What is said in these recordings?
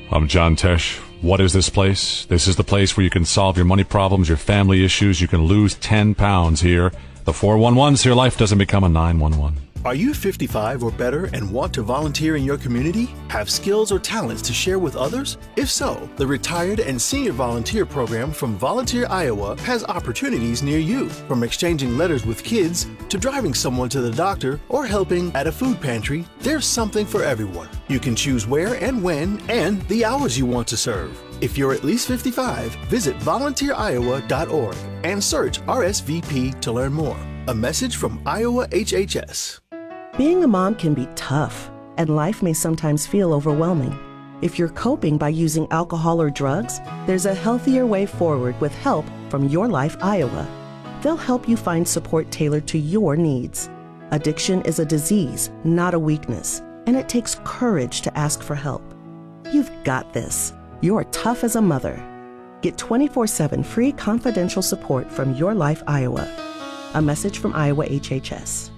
I'm John Tesh. What is this place? This is the place where you can solve your money problems, your family issues. You can lose 10 pounds here. The 411 so your life doesn't become a 911. Are you 55 or better and want to volunteer in your community? Have skills or talents to share with others? If so, the Retired and Senior Volunteer Program from Volunteer Iowa has opportunities near you. From exchanging letters with kids to driving someone to the doctor or helping at a food pantry, there's something for everyone. You can choose where and when and the hours you want to serve. If you're at least 55, visit volunteeroiowa.org and search RSVP to learn more. A message from Iowa HHS. Being a mom can be tough, and life may sometimes feel overwhelming. If you're coping by using alcohol or drugs, there's a healthier way forward with help from Your Life Iowa. They'll help you find support tailored to your needs. Addiction is a disease, not a weakness, and it takes courage to ask for help. You've got this. You're tough as a mother. Get 24/7 free confidential support from Your Life Iowa. A message from Iowa HHS.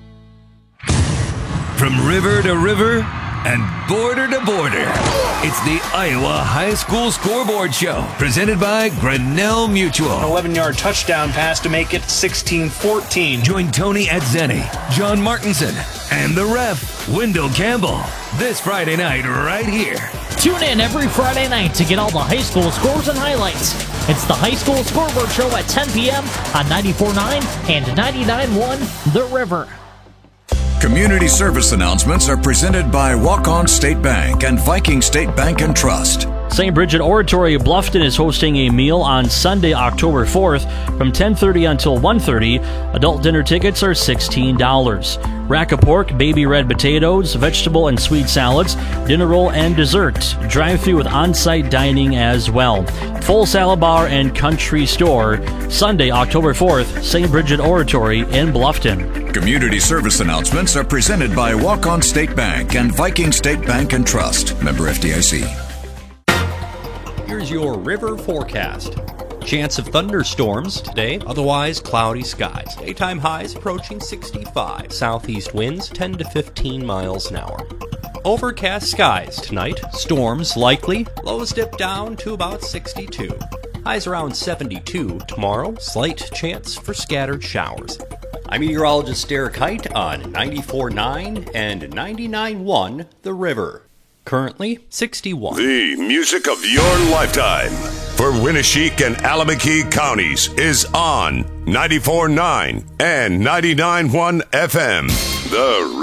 From river to river and border to border, it's the Iowa High School Scoreboard Show, presented by Grinnell Mutual. An 11-yard touchdown pass to make it 16-14. Join Tony Edzeni, John Martinson, and the ref, Wendell Campbell, this Friday night right here. Tune in every Friday night to get all the high school scores and highlights. It's the High School Scoreboard Show at 10 p.m. on 94.9 and 99.1 The River. Community service announcements are presented by Walk-On State Bank and Viking State Bank and Trust. St. Bridget Oratory of Bluffton is hosting a meal on Sunday, October 4th from 10:30 until 1:30. Adult dinner tickets are $16. Rack of pork, baby red potatoes, vegetable and sweet salads, dinner roll and dessert. Drive-through with on-site dining as well. Full salad bar and country store. Sunday, October 4th, St. Bridget Oratory in Bluffton. Community service announcements are presented by Walk-On State Bank and Viking State Bank and Trust. Member FDIC. Here's your river forecast. Chance of thunderstorms today, otherwise cloudy skies. Daytime highs approaching 65. Southeast winds 10 to 15 miles an hour. Overcast skies tonight. Storms likely. Lows dip down to about 62. Highs around 72 tomorrow. Slight chance for scattered showers. I'm meteorologist Derek Height on 94.9 and 99.1 The River. Currently 61. The music of your lifetime for Winneshiek and Alameda counties is on 94.9 and 99.1 FM. The